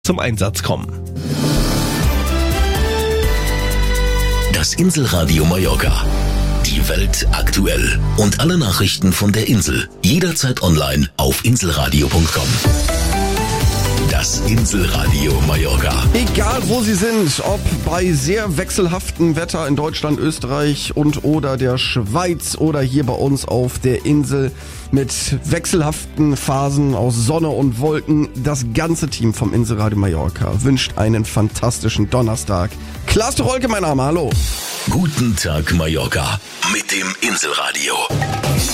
zum Einsatz kommen. Das Inselradio Mallorca. Die Welt aktuell. Und alle Nachrichten von der Insel. Jederzeit online auf inselradio.com. Das Inselradio Mallorca. Egal wo Sie sind, ob bei sehr wechselhaftem Wetter in Deutschland, Österreich und oder der Schweiz oder hier bei uns auf der Insel mit wechselhaften Phasen aus Sonne und Wolken, das ganze Team vom Inselradio Mallorca wünscht einen fantastischen Donnerstag. Klaas de Rolke, mein Name, hallo. Guten Tag Mallorca mit dem Inselradio.